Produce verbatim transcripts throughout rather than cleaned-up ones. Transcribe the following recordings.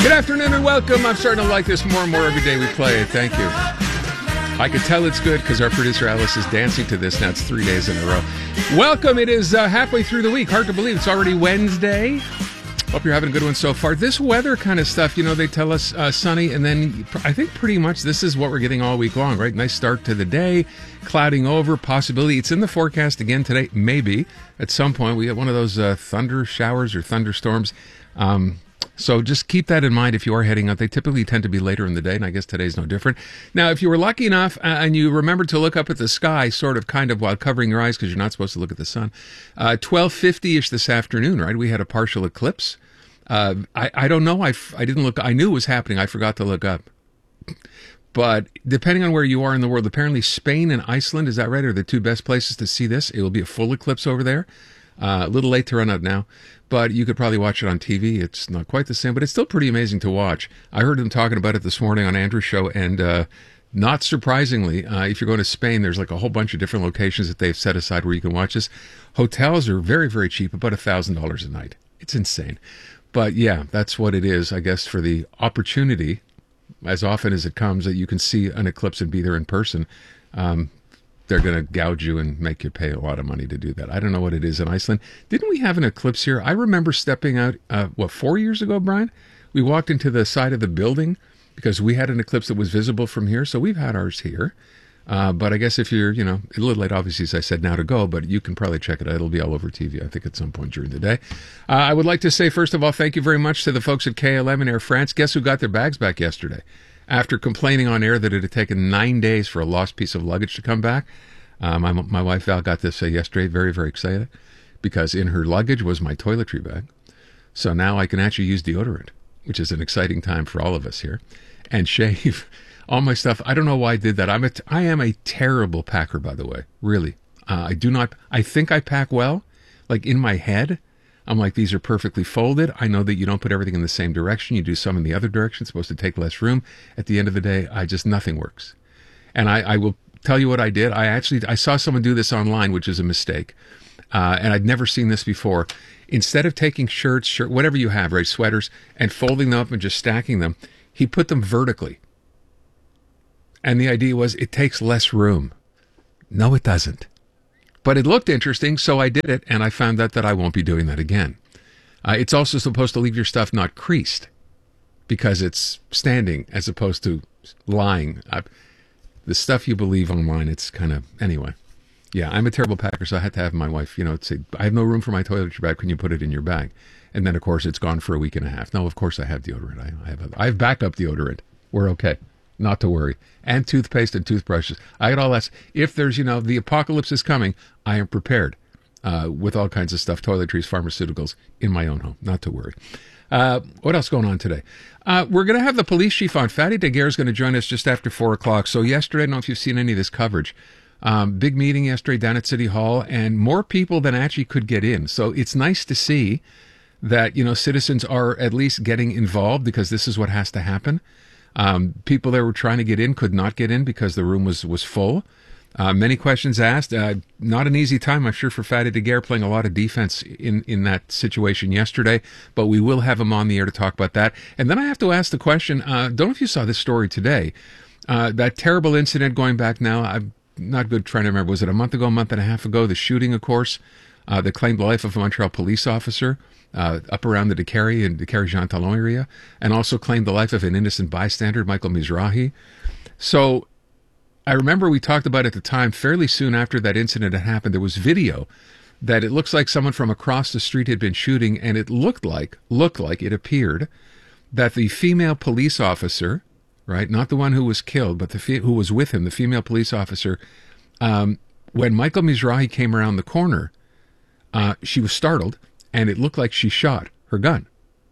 Good afternoon and welcome. I'm starting to like this more and more every day we play it. Thank you. I can tell it's good because our producer Alice is dancing to this now. It's three days in a row. Welcome. It is uh, halfway through the week. Hard to believe it's already Wednesday. Hope you're having a good one so far. This weather kind of stuff, you know, they tell us uh, sunny, and then I think pretty much this is what we're getting all week long, right? Nice start to the day, clouding over, possibility. It's in the forecast again today, maybe. At some point, we get one of those uh, thunder showers or thunderstorms. Um, so just keep that in mind if you are heading out. They typically tend to be later in the day, and I guess today's no different. Now, if you were lucky enough uh, and you remembered to look up at the sky, sort of kind of while covering your eyes because you're not supposed to look at the sun, uh, twelve fifty-ish this afternoon, right? We had a partial eclipse. Uh, I, I don't know. I, f- I didn't look. I knew it was happening. I forgot to look up. But depending on where you are in the world, apparently Spain and Iceland, is that right, are the two best places to see this. It will be a full eclipse over there. Uh, a little late to run out now, but you could probably watch it on T V. It's not quite the same, but it's still pretty amazing to watch. I heard them talking about it this morning on Andrew's show, and uh, not surprisingly, uh, if you're going to Spain, there's like a whole bunch of different locations that they've set aside where you can watch this. Hotels are very, very cheap, about one thousand dollars a night. It's insane. But yeah, that's what it is, I guess, for the opportunity, as often as it comes, that you can see an eclipse and be there in person. Um, they're going to gouge you and make you pay a lot of money to do that. I don't know what it is in Iceland. Didn't we have an eclipse here? I remember stepping out, uh, what, four years ago, Brian? We walked into the side of the building because we had an eclipse that was visible from here. So we've had ours here. Uh, but I guess if you're, you know, a little late, obviously, as I said, now to go, but you can probably check it out. It'll be all over T V, I think, at some point during the day. Uh, I would like to say, first of all, thank you very much to the folks at K L M and Air France. Guess who got their bags back yesterday? After complaining on air that it had taken nine days for a lost piece of luggage to come back. Uh, my, my wife, Val, got this uh, yesterday, very, very excited, because in her luggage was my toiletry bag. So now I can actually use deodorant, which is an exciting time for all of us here, and shave. All my stuff. I don't know why I did that. I'm a, t- I am a terrible packer, by the way. Really. Uh, I do not, I think I pack well. Like in my head, I'm like, these are perfectly folded. I know that you don't put everything in the same direction. You do some in the other direction. It's supposed to take less room. At the end of the day, I just, nothing works. And I, I will tell you what I did. I actually, I saw someone do this online, which is a mistake. Uh, and I'd never seen this before. Instead of taking shirts, shirt, whatever you have, right, sweaters, and folding them up and just stacking them, he put them vertically. And the idea was it takes less room. No, it doesn't. But it looked interesting, so I did it, and I found out that I won't be doing that again. Uh, it's also supposed to leave your stuff not creased because it's standing as opposed to lying. I, the stuff you believe online, it's kind of... Anyway. Yeah, I'm a terrible packer, so I had to have my wife, you know, say, I have no room for my toiletry bag. Can you put it in your bag? And then, of course, it's gone for a week and a half. No, of course I have deodorant. I, I have, a, I have backup deodorant. We're okay. Not to worry. And toothpaste and toothbrushes. I got all that. If there's, you know, the apocalypse is coming, I am prepared uh, with all kinds of stuff, toiletries, pharmaceuticals, in my own home. Not to worry. Uh, what else going on today? Uh, we're going to have the police chief on. Fatty Daguerre is going to join us just after four o'clock. So yesterday, I don't know if you've seen any of this coverage. Um, big meeting yesterday down at City Hall, and more people than actually could get in. So it's nice to see that, you know, citizens are at least getting involved because this is what has to happen. Um, people that were trying to get in could not get in because the room was, was full. Uh, many questions asked. Uh, not an easy time, I'm sure, for Fatty Daguerre, playing a lot of defense in, in that situation yesterday. But we will have him on the air to talk about that. And then I have to ask the question, uh, don't know if you saw this story today. Uh, that terrible incident going back now, I'm not good trying to remember. Was it a month ago, a month and a half ago? The shooting, of course, uh, that claimed the life of a Montreal police officer. Uh, up around the Décarie and Décarie-Jean Talon area, and also claimed the life of an innocent bystander, Michael Mizrahi. So I remember we talked about at the time, fairly soon after that incident had happened, there was video that it looks like someone from across the street had been shooting, and it looked like, looked like, it appeared that the female police officer, right, not the one who was killed, but the fe- who was with him, the female police officer, um, when Michael Mizrahi came around the corner, uh, she was startled, and it looked like she shot her gun.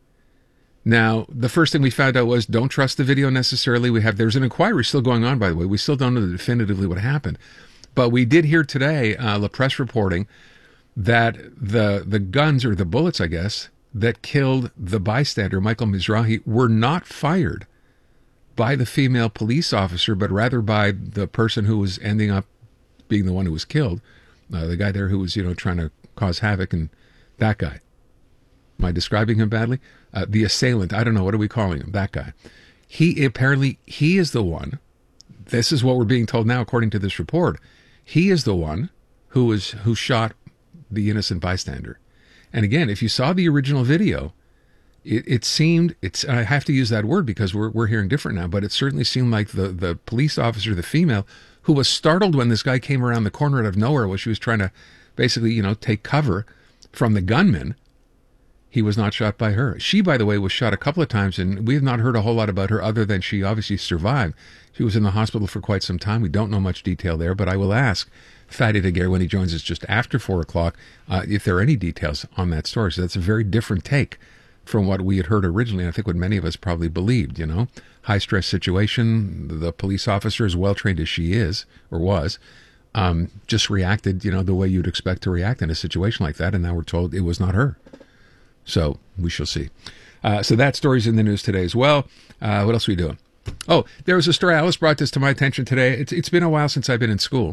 Now, the first thing we found out was don't trust the video necessarily. We have there's an inquiry still going on, by the way. We still don't know definitively what happened. But we did hear today, uh, La Presse reporting that the the guns, or the bullets, I guess, that killed the bystander, Michael Mizrahi, were not fired by the female police officer, but rather by the person who was ending up being the one who was killed, uh, the guy there who was, you know, trying to cause havoc, and that guy. Am I describing him badly? Uh, the assailant, I don't know, what are we calling him? That guy. He apparently, he is the one, this is what we're being told now according to this report, he is the one who was who shot the innocent bystander. And again, if you saw the original video, it, it seemed, it's, I have to use that word because we're we're hearing different now, but it certainly seemed like the, the police officer, the female, who was startled when this guy came around the corner out of nowhere while she was trying to basically, you know, take cover from the gunman. He was not shot by her. She, by the way, was shot a couple of times, and we have not heard a whole lot about her other than she obviously survived. She was in the hospital for quite some time. We don't know much detail there, but I will ask Fadi Daguerre when he joins us just after four o'clock uh, if there are any details on that story. So that's a very different take from what we had heard originally, and I think what many of us probably believed, you know. High-stress situation, the police officer, as well-trained as she is, or was, um, just reacted, you know, the way you'd expect to react in a situation like that, and now we're told it was not her. So we shall see. Uh, so that story's in the news today as well. Uh, what else are we doing? Oh, there was a story. Alice brought this to my attention today. It's, it's been a while since I've been in school,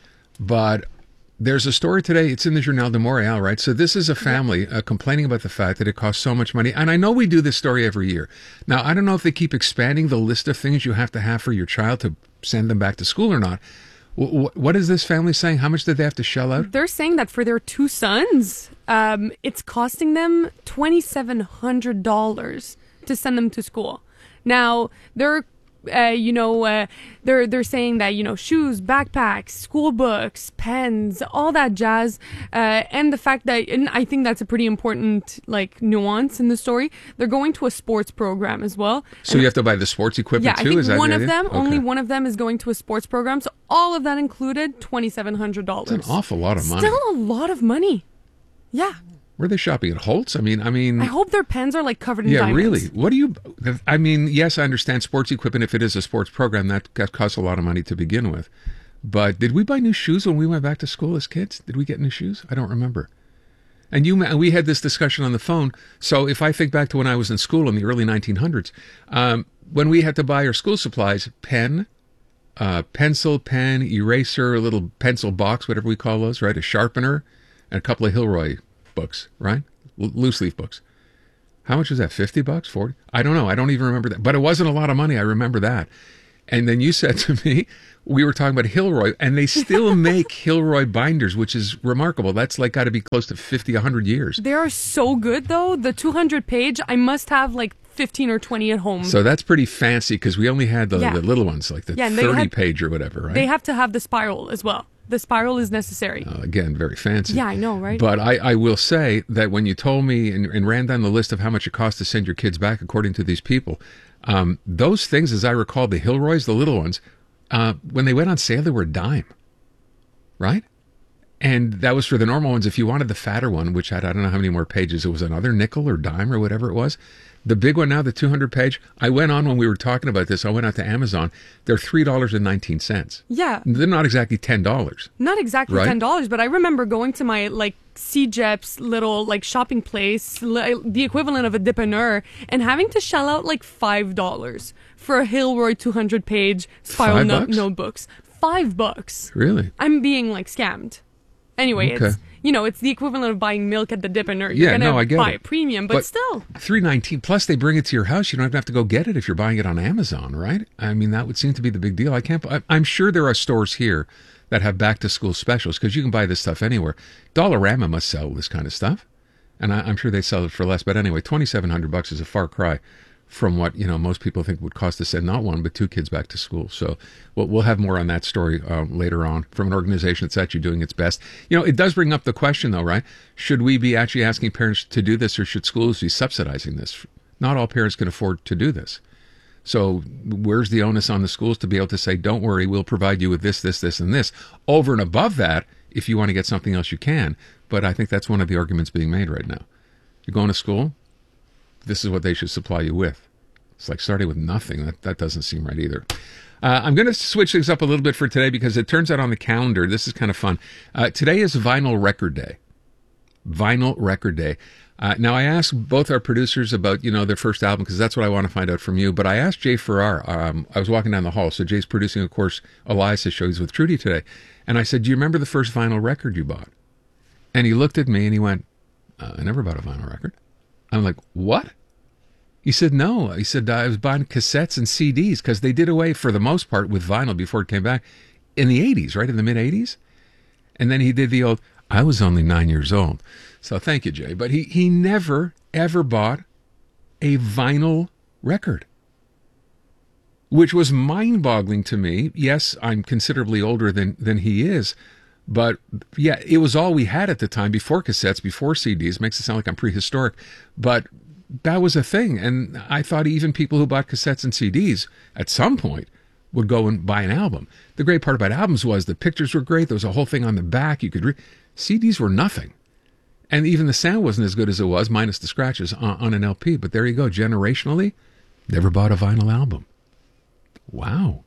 but there's a story today. It's in the Journal de Montréal, right? So this is a family uh, complaining about the fact that it costs so much money. And I know we do this story every year. Now, I don't know if they keep expanding the list of things you have to have for your child to send them back to school or not. W- what is this family saying? How much did they have to shell out? They're saying that for their two sons, um, it's costing them two thousand seven hundred dollars to send them to school. Now, they're Uh, you know, uh, they're they're saying that, you know, shoes, backpacks, school books, pens, all that jazz, uh, and the fact that, and I think that's a pretty important like nuance in the story. They're going to a sports program as well. So and you have to buy the sports equipment yeah, too? I think Is that one the of idea? them, Okay. only one of them is going to a sports program. So all of that included, two thousand seven hundred dollars. It's an awful lot of money. Still a lot of money. Yeah. Were they shopping at Holtz? I mean, I mean. I hope their pens are like covered in yeah, diamonds. really. What do you? I mean, yes, I understand sports equipment. If it is a sports program, that, that costs a lot of money to begin with. But did we buy new shoes when we went back to school as kids? Did we get new shoes? I don't remember. And you, we had this discussion on the phone. So if I think back to when I was in school in the early nineteen hundreds, um, when we had to buy our school supplies, pen, uh, pencil, pen, eraser, a little pencil box, whatever we call those, right? A sharpener, and a couple of Hilroy books, right? L- loose leaf books. How much was that? fifty bucks? forty? I don't know. I don't even remember that. But it wasn't a lot of money. I remember that. And then you said to me, we were talking about Hilroy, and they still make Hilroy binders, which is remarkable. That's like got to be close to fifty, one hundred years. They are so good, though. The two hundred page, I must have like fifteen or twenty at home. So that's pretty fancy because we only had the, Yeah. the little ones, like the Yeah, and they thirty had- page or whatever, right? They have to have the spiral as well. The spiral is necessary. Uh, again, very fancy. Yeah, I know, right? But I, I will say that when you told me and, and ran down the list of how much it costs to send your kids back, according to these people, um, those things, as I recall, the Hilroys, the little ones, uh, when they went on sale, they were a dime, right? And that was for the normal ones. If you wanted the fatter one, which had, I don't know how many more pages, it was another nickel or dime or whatever it was. The big one now, the two hundred page, I went on when we were talking about this, I went out to Amazon. They're three dollars and nineteen cents. Yeah. They're not exactly ten dollars. Not exactly Right? ten dollars, but I remember going to my like C J E P's little like shopping place, li- the equivalent of a dépanneur, and having to shell out like five dollars for a Hilroy two hundred page spiral Five no- bucks? notebooks. Five bucks. Really? I'm being like scammed. Anyway, Okay. it's you know it's the equivalent of buying milk at the dépanneur. You're Yeah, gonna no, I get buy it. a premium, but, But- still. three nineteen plus they bring it to your house. You don't even have to go get it if you're buying it on Amazon, right? I mean, that would seem to be the big deal. I can't. I, I'm sure there are stores here that have back to school specials because you can buy this stuff anywhere. Dollarama must sell this kind of stuff, and I, I'm sure they sell it for less. But anyway, twenty seven hundred bucks is a far cry from what you know most people think would cost to send not one but two kids back to school. So we'll, we'll have more on that story uh, later on from an organization that's actually doing its best. You know, it does bring up the question though, right? Should we be actually asking parents to do this, or should schools be subsidizing this? Not all parents can afford to do this. So where's the onus on the schools to be able to say, don't worry, we'll provide you with this, this, this, and this. Over and above that, if you want to get something else, you can. But I think that's one of the arguments being made right now. You're going to school, this is what they should supply you with. It's like starting with nothing. That that doesn't seem right either. Uh, I'm going to switch things up a little bit for today because it turns out on the calendar, this is kind of fun. Uh, today is Vinyl Record Day. Vinyl Record Day. Uh, now, I asked both our producers about, you know, their first album because that's what I want to find out from you. But I asked Jay Farrar. Um, I was walking down the hall. So Jay's producing, of course, Elias's show. He's with Trudy today. And I said, do you remember the first vinyl record you bought? And he looked at me and he went, uh, I never bought a vinyl record. I'm like, what? He said, no. He said, I was buying cassettes and C Ds because they did away, for the most part, with vinyl before it came back in the eighties, right? In the mid-eighties. And then he did the old, I was only nine years old. So thank you, Jay. But he, he never, ever bought a vinyl record, which was mind-boggling to me. Yes, I'm considerably older than, than he is. But, yeah, it was all we had at the time, before cassettes, before C Ds. Makes it sound like I'm prehistoric. But that was a thing. And I thought even people who bought cassettes and C Ds at some point would go and buy an album. The great part about albums was the pictures were great. There was a whole thing on the back. You could read. C Ds were nothing. And even the sound wasn't as good as it was, minus the scratches, on, on an L P. But there you go. Generationally, never bought a vinyl album. Wow.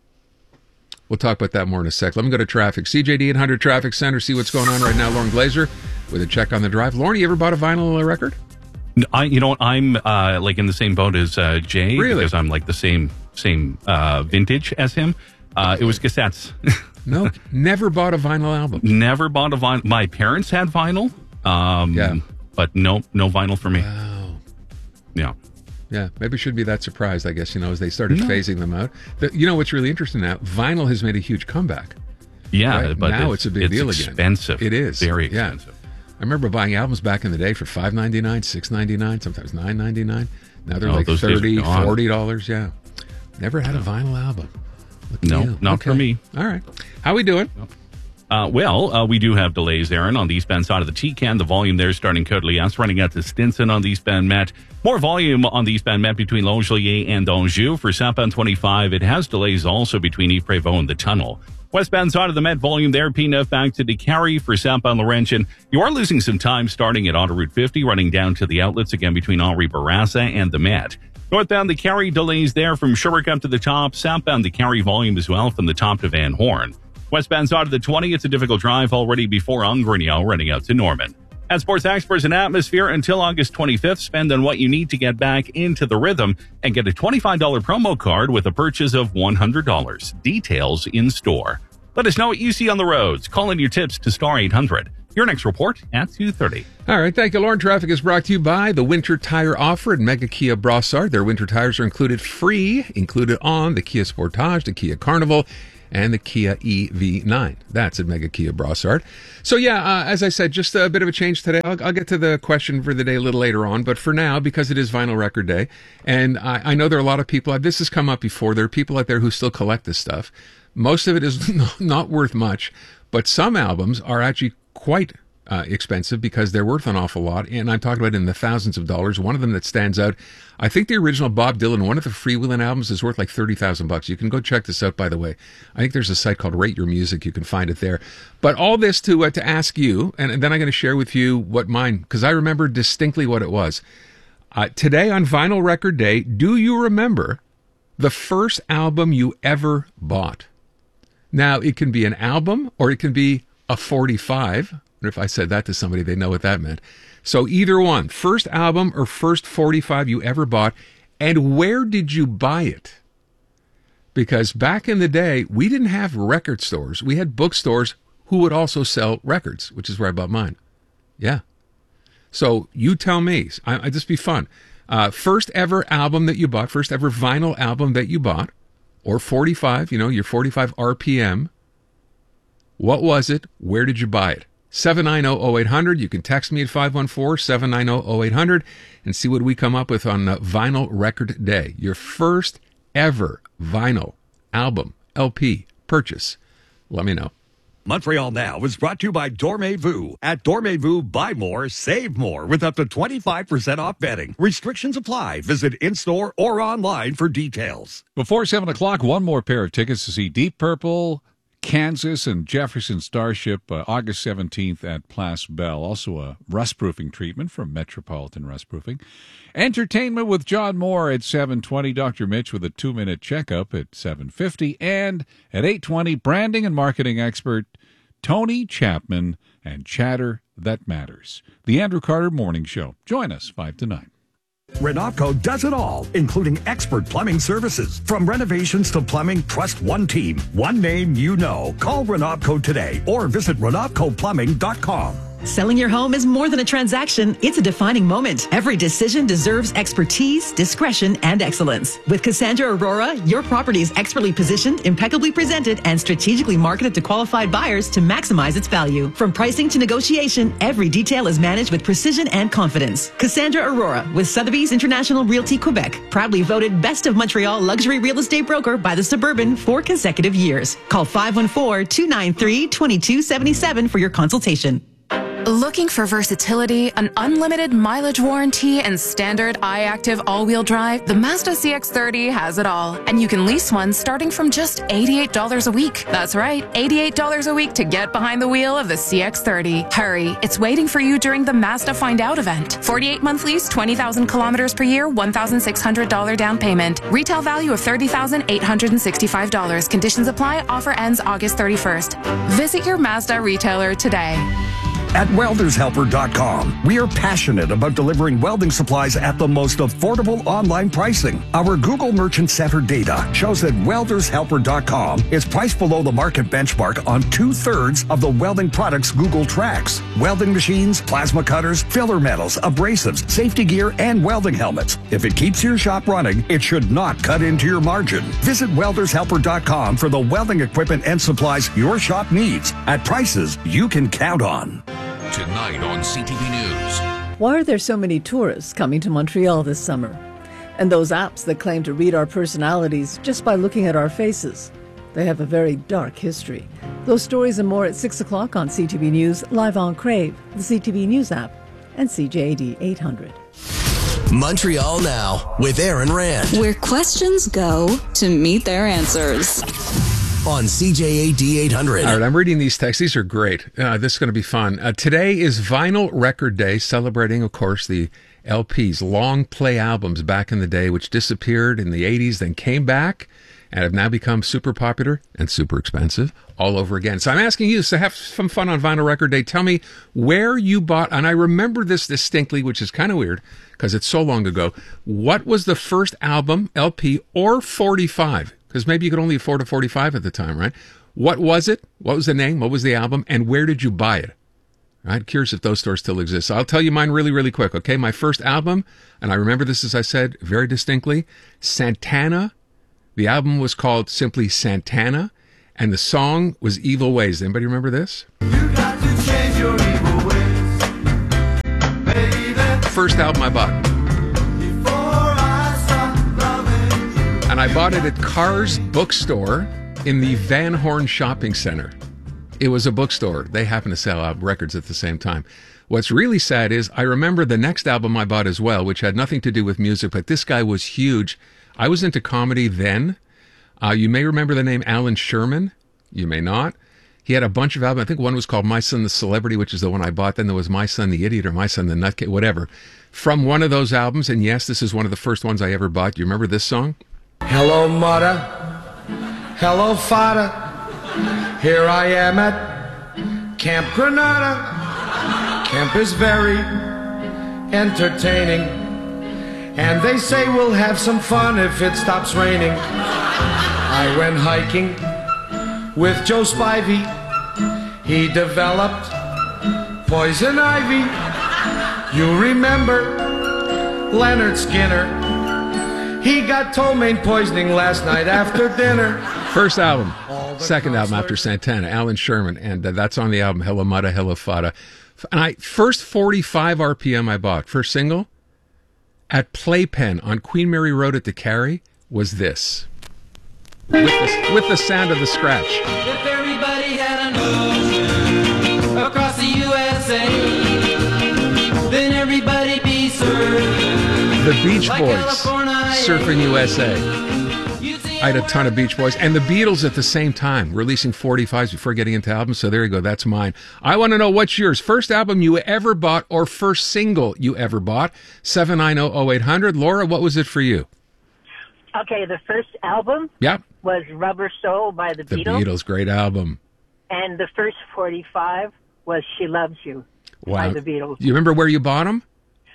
We'll talk about that more in a sec. Let me go to traffic. C J D eight hundred Traffic Center. See what's going on right now. Lauren Glazer with a check on the drive. Lauren, you ever bought a vinyl record? I, you know what? I'm uh, like in the same boat as uh, Jay. Really? Because I'm like the same same uh, vintage as him. Uh, it was cassettes. No, never bought a vinyl album. Never bought a vinyl. My parents had vinyl. Um, Yeah. But no, no vinyl for me. Wow. Yeah. Yeah, maybe should be that surprised, I guess, you know, as they started No. phasing them out. The, you know what's really interesting now? Vinyl has made a huge comeback. Yeah, Right? but Now it's, it's a big it's deal again. expensive. It is. Very Yeah. expensive. I remember buying albums back in the day for five ninety-nine, six ninety-nine, sometimes nine ninety-nine. Now they're Oh, like those days are thirty, gone. forty dollars. Yeah. Never had a vinyl album. Look at No, you. not for me. All right. How we doing? Uh, well, uh, we do have delays, Aaron, on the eastbound side of the T-Can. The volume there starting Côte-Liesse, running out to Stinson on the eastbound Met. More volume on the eastbound Met between Longueuil and Anjou. For southbound twenty-five, it has delays also between Yves Prévost and the tunnel. Westbound side of the Met, volume there, P nine back to DeCarry for southbound Laurentian. You are losing some time starting at Autoroute fifty, running down to the outlets again between Henri Bourassa and the Met. Northbound DeCarry, delays there from Sherbrooke up to the top. Southbound DeCarry, volume as well from the top to Van Horn. Westbound side of the twenty, it's a difficult drive already before Ungrignon, running out to Norman. At Sports Experts and Atmosphere, until August twenty-fifth, spend on what you need to get back into the rhythm and get a twenty-five dollars promo card with a purchase of one hundred dollars. Details in store. Let us know what you see on the roads. Call in your tips to Star eight hundred. Your next report at two thirty. All right, thank you, Lauren. Traffic is brought to you by the Winter Tire Offer at Mega Kia Brossard. Their winter tires are included free, included on the Kia Sportage, the Kia Carnival, and the Kia E V nine. That's at Mega Kia Brossard. So yeah, uh, as I said, just a bit of a change today. I'll, I'll get to the question for the day a little later on, but for now, because it is Vinyl Record Day, and I, I know there are a lot of people, this has come up before, there are people out there who still collect this stuff. Most of it is not worth much, but some albums are actually quite uh, expensive because they're worth an awful lot, and I'm talking about in the thousands of dollars. One of them that stands out, I think the original Bob Dylan, one of the Freewheelin' albums, is worth like thirty thousand bucks. You can go check this out, by the way. I think there's a site called Rate Your Music. You can find it there. But all this to uh, to ask you, and, and then I'm going to share with you what mine, because I remember distinctly what it was. Uh, today on Vinyl Record Day, do you remember the first album you ever bought? Now, it can be an album or it can be a forty-five. And if I said that to somebody, they know what that meant. So either one, first album or first forty-five you ever bought, and where did you buy it? Because back in the day, we didn't have record stores. We had bookstores who would also sell records, which is where I bought mine. Yeah. So you tell me. I, I just be fun. Uh, first ever album that you bought, first ever vinyl album that you bought, or forty-five, you know, your forty-five R P M. What was it? Where did you buy it? seven nine zero zero eight hundred. You can text me at five one four, seven nine zero, zero eight hundred and see what we come up with on uh, Vinyl Record Day. Your first ever vinyl album, L P, purchase. Let me know. Montreal Now is brought to you by Dormez-vous. At Dormez-vous, buy more, save more with up to twenty-five percent off bedding. Restrictions apply. Visit in-store or online for details. Before seven o'clock, one more pair of tickets to see Deep Purple, Kansas, and Jefferson Starship, uh, August seventeenth at Place Bell. Also a rust-proofing treatment from Metropolitan Rust-Proofing. Entertainment with John Moore at seven twenty. Doctor Mitch with a two-minute checkup at seven fifty. And at eight twenty, branding and marketing expert Tony Chapman and Chatter That Matters. The Andrew Carter Morning Show. Join us five to nine. Renopco does it all, including expert plumbing services. From renovations to plumbing, trust one team, one name you know. Call Renopco today or visit Renopco Plumbing dot com. Selling your home is more than a transaction. It's a defining moment. Every decision deserves expertise, discretion, and excellence. With Cassandra Aurora, your property is expertly positioned, impeccably presented, and strategically marketed to qualified buyers to maximize its value. From pricing to negotiation, every detail is managed with precision and confidence. Cassandra Aurora with Sotheby's International Realty Quebec, proudly voted Best of Montreal Luxury Real Estate Broker by the Suburban for consecutive years. Call five one four, two nine three, two two seven seven for your consultation. Looking for versatility, an unlimited mileage warranty, and standard iActive all-wheel drive? The Mazda C X thirty has it all. And you can lease one starting from just eighty-eight dollars a week. That's right, eighty-eight dollars a week to get behind the wheel of the C X thirty. Hurry, it's waiting for you during the Mazda Find Out event. forty-eight month lease, twenty thousand kilometers per year, one thousand six hundred dollars down payment. Retail value of thirty thousand eight hundred sixty-five dollars. Conditions apply. Offer ends August thirty-first. Visit your Mazda retailer today. At Welders Helper dot com, we are passionate about delivering welding supplies at the most affordable online pricing. Our Google Merchant Center data shows that Welders Helper dot com is priced below the market benchmark on two-thirds of the welding products Google tracks. Welding machines, plasma cutters, filler metals, abrasives, safety gear, and welding helmets. If it keeps your shop running, it should not cut into your margin. Visit Welders Helper dot com for the welding equipment and supplies your shop needs at prices you can count on. Tonight on C T V News. Why are there so many tourists coming to Montreal this summer? And those apps that claim to read our personalities just by looking at our faces. They have a very dark history. Those stories and more at six o'clock on C T V News, live on Crave, the C T V News app, and C J A D eight hundred. Montreal Now with Aaron Rand. Where questions go to meet their answers. On C J A D eight hundred. All right, I'm reading these texts. These are great. Uh, this is going to be fun. Uh, today is Vinyl Record Day, celebrating, of course, the L Ps, long play albums back in the day, which disappeared in the eighties, then came back and have now become super popular and super expensive all over again. So I'm asking you to have some fun on Vinyl Record Day. Tell me where you bought, and I remember this distinctly, which is kind of weird because it's so long ago. What was the first album, L P, or forty-five? Because maybe you could only afford a forty-five at the time, right? What was it? What was the name? What was the album? And where did you buy it? Right? Curious if those stores still exist. So I'll tell you mine really, really quick, okay? My first album, and I remember this, as I said, very distinctly, Santana. The album was called simply Santana, and the song was Evil Ways. Anybody remember this? You got to change your evil ways, baby. First album I bought. And I bought it at Carr's Bookstore in the Van Horn Shopping Center. It was a bookstore. They happened to sell out records at the same time. What's really sad is I remember the next album I bought as well, which had nothing to do with music, but this guy was huge. I was into comedy then. Uh, you may remember the name Alan Sherman. You may not. He had a bunch of albums. I think one was called My Son the Celebrity, which is the one I bought. Then there was My Son the Idiot or My Son the Nutcase, whatever. From one of those albums, and yes, this is one of the first ones I ever bought. Do you remember this song? Hello, mother. Hello, father. Here I am at Camp Granada. Camp is very entertaining. And they say we'll have some fun if it stops raining. I went hiking with Joe Spivey. He developed poison ivy. You remember Leonard Skinner? He got ptomaine poisoning last night after dinner. First album, second album after Santana, Alan Sherman, and uh, that's on the album Hello Mudda, Hello Fada. And I first forty-five R P M I bought, first single, at Playpen on Queen Mary Road at the Carry, was this. With the, with the sound of the scratch. If everybody had an ocean across the U S A, then everybody'd be served. The Beach Boys, Surfing U S A. I had a ton of Beach Boys. And the Beatles at the same time, releasing forty-fives before getting into albums. So there you go, that's mine. I want to know what's yours. First album you ever bought or first single you ever bought. seven nine zero zero eight hundred. Laura, what was it for you? Okay, the first album yep. was Rubber Soul by the Beatles. The Beatles, great album. And the first forty-five was She Loves You wow. by the Beatles. You remember where you bought them?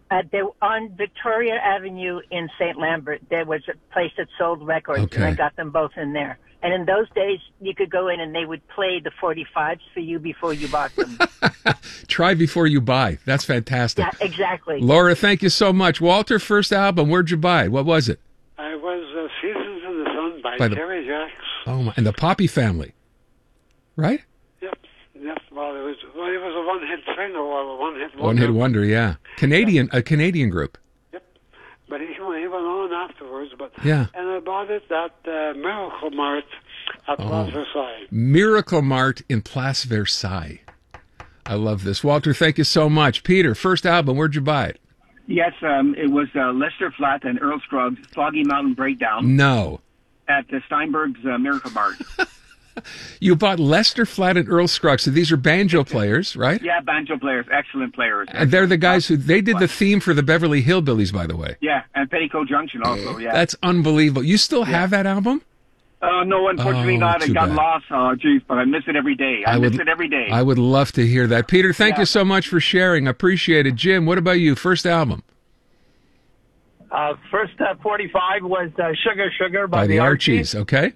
Uh, there, on Victoria Avenue in Saint Lambert, there was a place that sold records, Okay. and I got them both in there. And in those days, you could go in and they would play the forty-fives for you before you bought them. Try before you buy. That's fantastic. Yeah, exactly. Laura, thank you so much. Walter, first album, where'd you buy it? What was it? I was uh, Seasons in the Sun by, By the- Terry Jacks. Oh, my, and the Poppy Family, right? Yep, yep. Well, it was well, it was a one-hit thing or a one-hit wonder. One Hit Wonder, yeah. Canadian, a Canadian group. But he, he went on afterwards. But Yeah. And I bought it at uh, Miracle Mart at Oh. Place Versailles. Miracle Mart in Place Versailles. I love this. Walter, thank you so much. Peter, first album, where'd you buy it? Yes, um, it was uh, Lester Flatt and Earl Scruggs' Foggy Mountain Breakdown No. at the Steinberg's uh, Miracle Mart. You bought Lester Flatt and Earl Scruggs. So these are banjo players, right? Yeah, banjo players, excellent players. And they're the guys who, they did the theme for the Beverly Hillbillies, by the way. Yeah, and Petticoat Junction also, yeah. That's unbelievable. You still have that album? Uh, no, unfortunately Oh, not. It too got bad. lost, uh, geez, but I miss it every day. I, I miss would- it every day. I would love to hear that. Peter, thank Yeah. you so much for sharing. Appreciate it. Jim, what about you? First album? Uh, first uh, forty-five was uh, Sugar Sugar by, By the Archies, okay?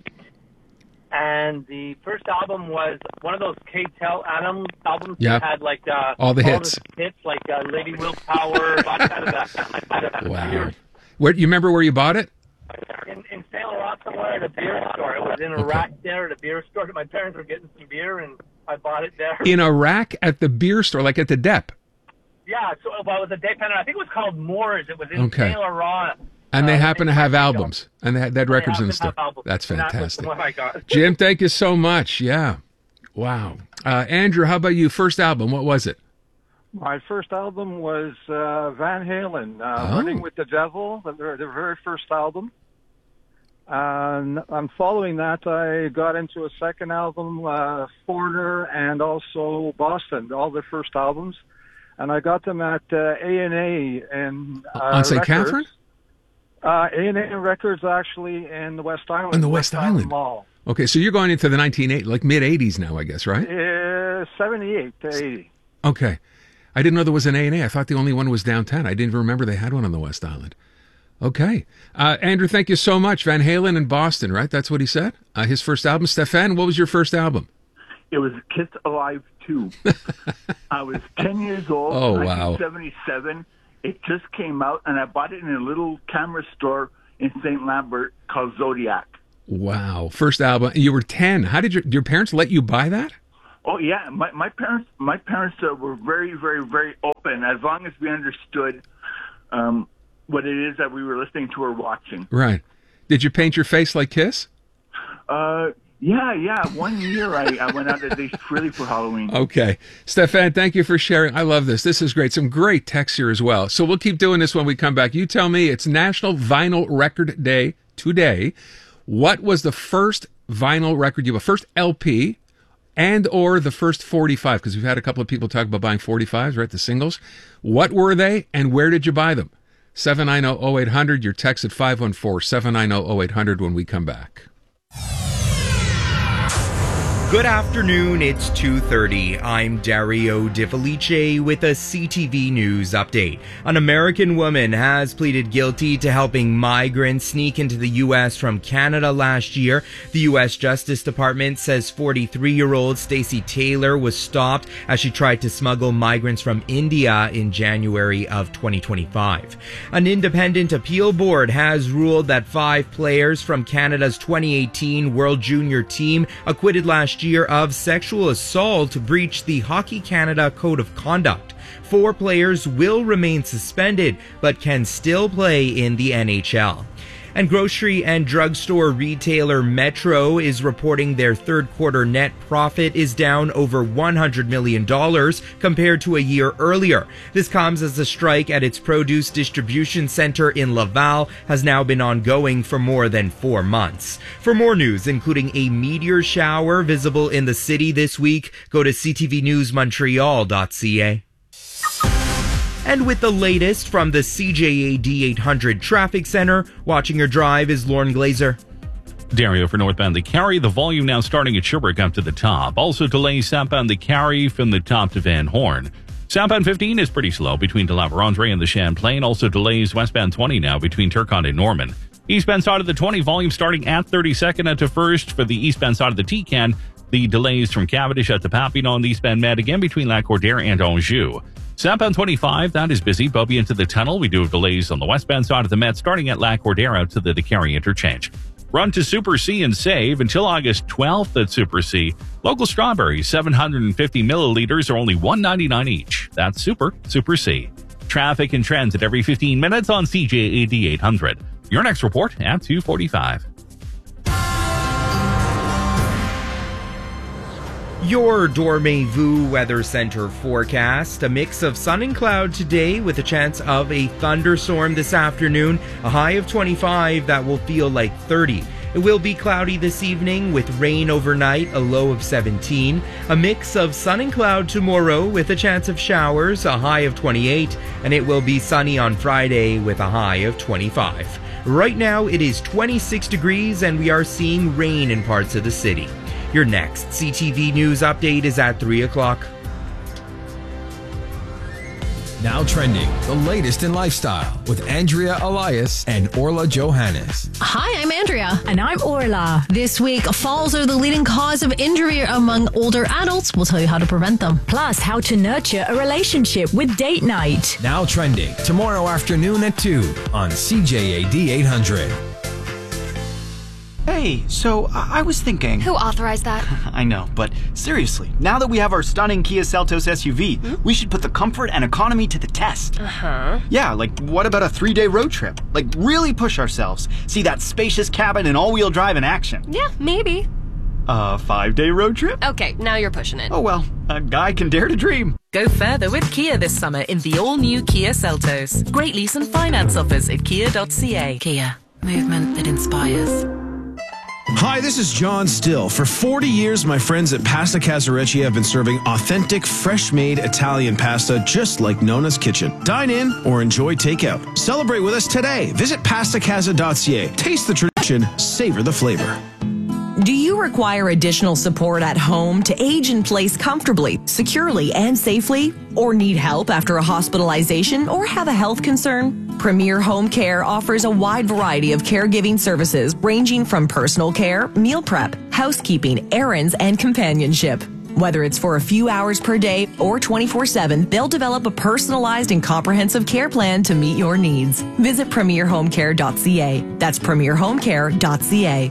And the first album was one of those K-Tel album, albums Yeah. that had like uh, All the hits. the hits like uh, Lady Willpower. Vodka, Wow. Where, you remember where you bought it? in, in Saint Laurent somewhere at a beer store. It was in a Okay. rack there at a beer store. My parents were getting some beer, and I bought it there. In a rack at the beer store, like at the Dep. Yeah, so well, it was a day I think it was called Moores. It was in Okay. Saint Laurent. And they Uh, happen to have albums. And they had, they had They records in happen the to store. have albums. That's And that was fantastic. the one I got. Jim, thank you so much. Yeah. Wow. Uh, Andrew, how about you? First album, what was it? My first album was uh, Van Halen, uh, Oh. Running with the Devil, their, their very first album. And um, following that, I got into a second album, uh, Foreigner, and also Boston, all their first albums. And I got them at uh, A and A and uh, On Saint Records. Catherine? Uh, A and A Records, actually, in the West Island. In the West Island. Mall. Okay, so you're going into the nineteen eighties, like mid-eighties now, I guess, right? Uh, seventy-eight to eighty. Okay. I didn't know there was an A and A. I thought the only one was downtown. I didn't even remember they had one on the West Island. Okay. Uh, Andrew, thank you so much. Van Halen in Boston, right? That's what he said? Uh, his first album. Stefan, what was your first album? It was Kiss Alive two. I was ten years old. Oh, wow. nineteen seventy-seven. It just came out, and I bought it in a little camera store in Saint Lambert called Zodiac. Wow. First album. You were ten. How did your, your parents let you buy that? Oh yeah, my my parents my parents uh, were very very very open as long as we understood um, what it is that we were listening to or watching. Right. Did you paint your face like Kiss? Uh, yeah, yeah. One year I, I went out at least really for Halloween. Okay. Stefan, thank you for sharing. I love this. This is great. Some great texts here as well. So we'll keep doing this when we come back. You tell me, it's National Vinyl Record Day today. What was the first vinyl record you bought? First L P and or the first forty-five? Because we've had a couple of people talk about buying forty-fives, right? The singles. What were they and where did you buy them? seven nine zero, zero eight hundred. Your text at five one four, seven nine zero, zero eight hundred when we come back. Good afternoon, it's two thirty. I'm Dario Di Felice with a C T V News update. An American woman has pleaded guilty to helping migrants sneak into the U S from Canada last year. The U S Justice Department says forty-three-year-old Stacey Taylor was stopped as she tried to smuggle migrants from India in January of twenty twenty-five. An independent appeal board has ruled that five players from Canada's twenty eighteen World Junior team acquitted last year of sexual assault breached the Hockey Canada Code of Conduct. Four players will remain suspended but can still play in the N H L. And grocery and drugstore retailer Metro is reporting their third quarter net profit is down over one hundred million dollars compared to a year earlier. This comes as the strike at its produce distribution center in Laval has now been ongoing for more than four months. For more news, including a meteor shower visible in the city this week, go to c t v news montreal dot c a. And with the latest from the C J A D eight hundred Traffic Center, watching your drive is Lauren Glazer. Dario for northbound the Carry. The volume now starting at Sherbrooke up to the top. Also delays southbound the Carry from the top to Van Horn. Southbound fifteen is pretty slow between De La Vérendrye and the Champlain. Also delays westbound twenty now between Turcotte and Norman. Eastbound side of the twenty, volume starting at thirty-second at to first. For the eastbound side of the T-Can, the delays from Cavendish at the Papineau and the eastbound Med again between Lac-Cordaire and Anjou. Southbound twenty-five, that is busy. Bobby into the tunnel. We do have delays on the westbound side of the Met starting at Lac-Cordaire out to the DeCarry interchange. Run to Super C and save until August twelfth at Super C. Local strawberries, seven hundred fifty milliliters, are only one ninety-nine each. That's Super, Super C. Traffic and transit every fifteen minutes on C J A D eight hundred. Your next report at two forty-five. Your Dormez-vous Weather Center forecast. A mix of sun and cloud today with a chance of a thunderstorm this afternoon. A high of twenty-five that will feel like thirty. It will be cloudy this evening with rain overnight, a low of seventeen. A mix of sun and cloud tomorrow with a chance of showers, a high of twenty-eight. And it will be sunny on Friday with a high of twenty-five. Right now it is twenty-six degrees and we are seeing rain in parts of the city. Your next C T V News update is at three o'clock. Now trending, the latest in lifestyle with Andrea Elias and Orla Johannes. Hi, I'm Andrea. And I'm Orla. This week, falls are the leading cause of injury among older adults. We'll tell you how to prevent them. Plus, how to nurture a relationship with Date Night. Now trending, tomorrow afternoon at two on C J A D eight hundred. Hey, so I I was thinking... Who authorized that? I know, but seriously, now that we have our stunning Kia Seltos S U V, hmm? we should put the comfort and economy to the test. Uh-huh. Yeah, like what about a three-day road trip? Like really push ourselves. See that spacious cabin and all-wheel drive in action. Yeah, maybe. A five-day road trip? Okay, now you're pushing it. Oh well, a guy can dare to dream. Go further with Kia this summer in the all-new Kia Seltos. Great lease and finance offers at kia dot c a. Kia, movement that inspires. Hi, this is John Still. For forty years, my friends at Pasta Casarecci have been serving authentic, fresh-made Italian pasta just like Nona's Kitchen. Dine in or enjoy takeout. Celebrate with us today. Visit pasta casa dot c a. Taste the tradition, savor the flavor. Do you require additional support at home to age in place comfortably, securely, and safely? Or need help after a hospitalization or have a health concern? Premier Home Care offers a wide variety of caregiving services ranging from personal care, meal prep, housekeeping, errands, and companionship. Whether it's for a few hours per day or twenty-four seven, they'll develop a personalized and comprehensive care plan to meet your needs. Visit premier home care dot c a. That's premier home care dot c a.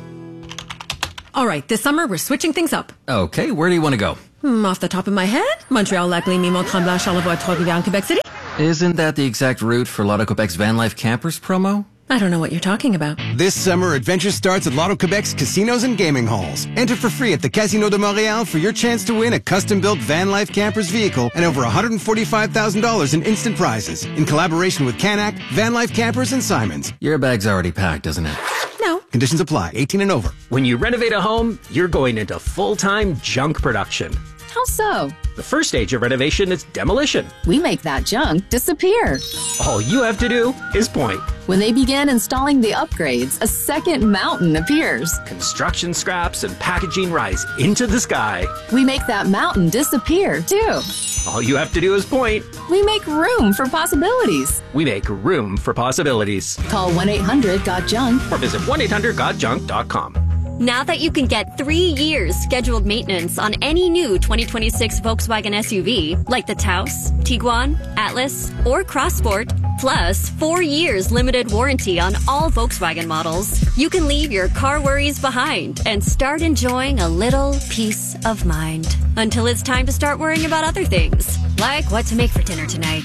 All right, this summer we're switching things up. Okay, where do you want to go? Hmm, off the top of my head, Montreal, Lac-Lémy, Mont-Tremblant, Charlevoix, Trois-Rivières, Quebec City. Isn't that the exact route for Lotto Quebec's Van Life Campers promo? I don't know what you're talking about. This summer, adventure starts at Lotto Quebec's casinos and gaming halls. Enter for free at the Casino de Montréal for your chance to win a custom-built Van Life Campers vehicle and over one hundred forty-five thousand dollars in instant prizes. In collaboration with Canac, Van Life Campers, and Simons. Your bag's already packed, isn't it? No. Conditions apply. eighteen and over. When you renovate a home, you're going into full-time junk production. How so? The first stage of renovation is demolition. We make that junk disappear. All you have to do is point. When they begin installing the upgrades, a second mountain appears. Construction scraps and packaging rise into the sky. We make that mountain disappear, too. All you have to do is point. We make room for possibilities. We make room for possibilities. Call one eight hundred got junk or visit one eight hundred got junk dot com. Now that you can get three years scheduled maintenance on any new twenty twenty-six Volkswagen S U V, like the Taos, Tiguan, Atlas, or Crossport, plus four years limited warranty on all Volkswagen models, you can leave your car worries behind and start enjoying a little peace of mind. Until it's time to start worrying about other things, like what to make for dinner tonight.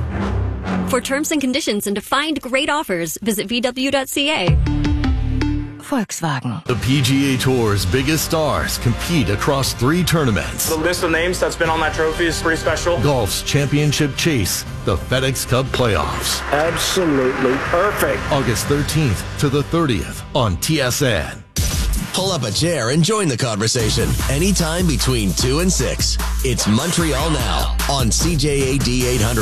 For terms and conditions and to find great offers, visit v w dot c a. Volkswagen. The P G A Tour's biggest stars compete across three tournaments. The list of names that's been on that trophy is pretty special. Golf's championship chase, the FedEx Cup playoffs. Absolutely perfect. August thirteenth to the thirtieth on T S N. Pull up a chair and join the conversation anytime between two and six. It's Montreal Now on C J A D eight hundred.